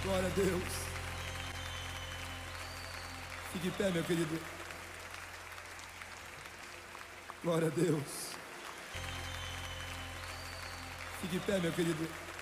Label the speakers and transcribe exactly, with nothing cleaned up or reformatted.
Speaker 1: Glória a Deus. Fique em pé, meu querido. Glória a Deus. Fique em pé, meu querido.